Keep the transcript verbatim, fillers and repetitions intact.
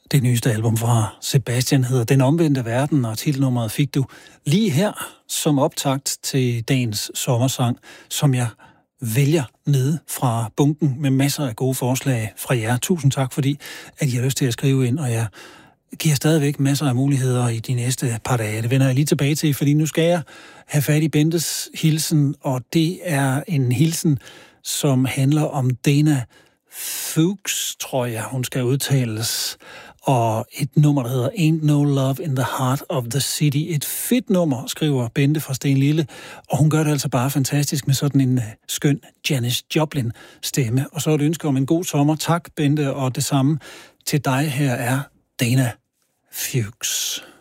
Det nyeste album fra Sebastian hedder Den Omvendte Verden, og titelnummeret fik du lige her som optakt til dagens sommersang, som jeg vælger ned fra bunken med masser af gode forslag fra jer. Tusind tak, fordi at I har lyst til at skrive ind, og jeg giver stadigvæk masser af muligheder i de næste par dage. Det vender jeg lige tilbage til, fordi nu skal jeg have fat i Bentes hilsen, og det er en hilsen, som handler om Dana Fuchs, tror jeg, hun skal udtales, og et nummer, der hedder Ain't No Love in the Heart of the City. Et fedt nummer, skriver Bente fra Stenlille, og hun gør det altså bare fantastisk med sådan en skøn Janis Joplin-stemme. Og så et ønske om en god sommer. Tak, Bente, og det samme til dig. Her er Dana Fuchs.